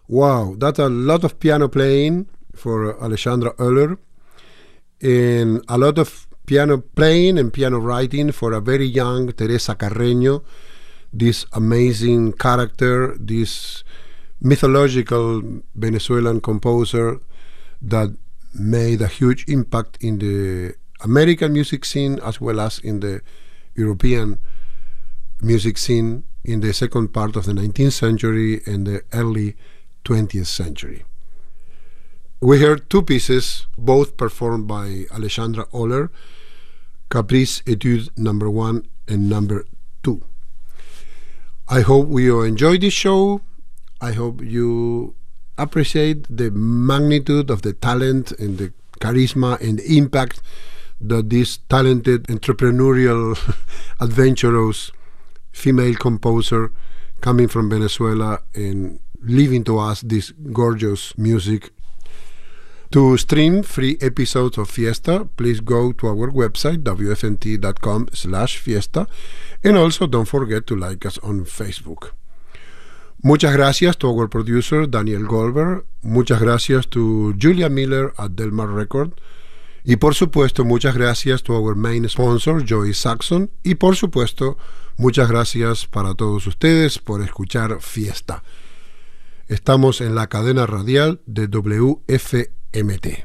Wow, that's a lot of piano playing for Alexandra Oehler, and a lot of piano playing and piano writing for a very young Teresa Carreño, this amazing character, this mythological Venezuelan composer that made a huge impact in the American music scene as well as in the European music scene in the second part of the 19th century and the early 20th century. We heard two pieces, both performed by Alexandra Oehler, Caprice Etude number 1 and number 2. I hope you enjoyed this show. I hope you appreciate the magnitude of the talent and the charisma and the impact that this talented, entrepreneurial, adventurous female composer coming from Venezuela and leaving to us this gorgeous music. To stream free episodes of Fiesta, please go to our website, wfmt.com/fiesta, and also don't forget to like us on Facebook. Muchas gracias to our producer, Daniel Goldberg. Muchas gracias to Julia Miller at Delmar Record. Y por supuesto, muchas gracias to our main sponsor, Joey Saxon. Y por supuesto, muchas gracias para todos ustedes por escuchar Fiesta. Estamos en la cadena radial de WFMT.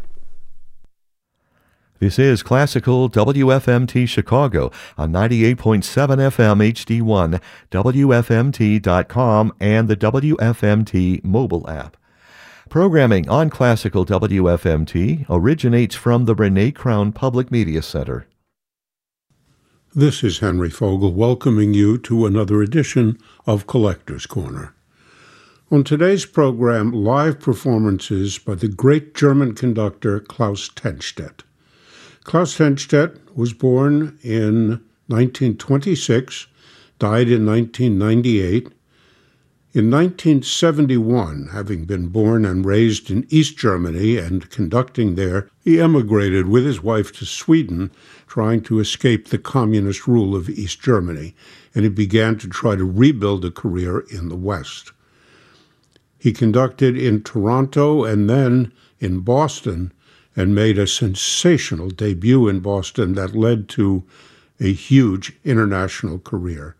This is Classical WFMT Chicago on 98.7 FM HD1, WFMT.com, and the WFMT mobile app. Programming on Classical WFMT originates from the Renee Crown Public Media Center. This is Henry Fogel welcoming you to another edition of Collector's Corner. On today's program, live performances by the great German conductor Klaus Tennstedt. Klaus Tennstedt was born in 1926, died in 1998. In 1971, having been born and raised in East Germany and conducting there, he emigrated with his wife to Sweden, trying to escape the communist rule of East Germany, and he began to try to rebuild a career in the West. He conducted in Toronto and then in Boston, and made a sensational debut in Boston that led to a huge international career.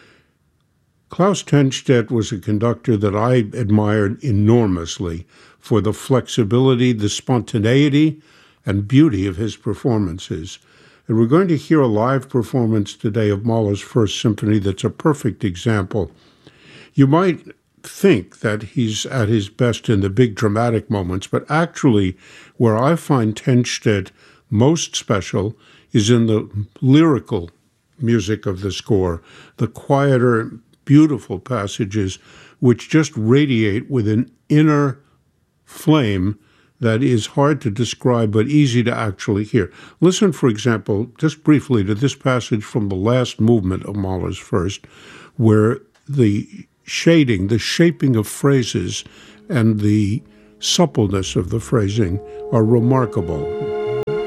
Klaus Tennstedt was a conductor that I admired enormously for the flexibility, the spontaneity, and beauty of his performances. And we're going to hear a live performance today of Mahler's First Symphony that's a perfect example. You might think that he's at his best in the big dramatic moments, but actually where I find Tennstedt most special is in the lyrical music of the score, the quieter, beautiful passages which just radiate with an inner flame that is hard to describe but easy to actually hear. Listen, for example, just briefly to this passage from the last movement of Mahler's First, where the shading, the shaping of phrases, and the suppleness of the phrasing are remarkable.